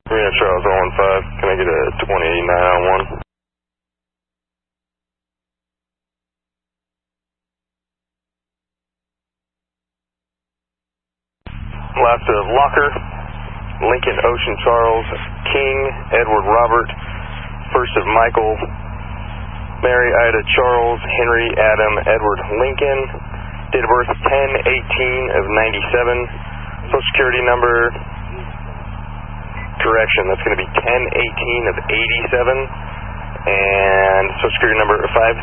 Yeah, Charles 015. Can I get a 29 on 1? Last of Locker, Lincoln Ocean Charles, King Edward Robert, first of Michael, Mary Ida Charles, Henry Adam Edward Lincoln, date of birth 10/18 of 97, Social Security number, correction, that's going to be 10/18 of 87, and Social Security number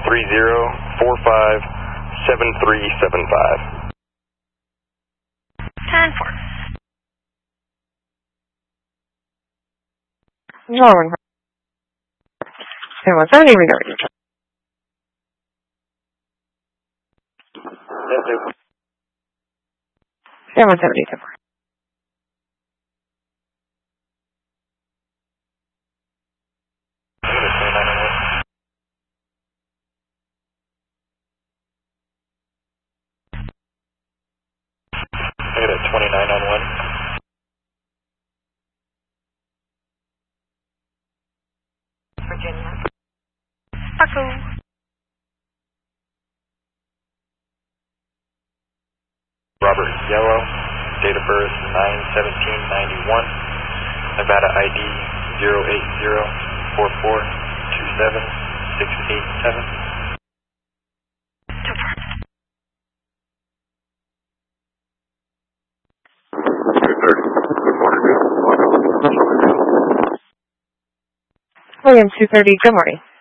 530457375. 10-4. Norman. 170, we know what you're talking. 170, 10-4. I got a 29 on 1. Virginia. Echo. Robert Yellow, date of birth 9/17/91, Nevada ID 08044272687. 230, good morning.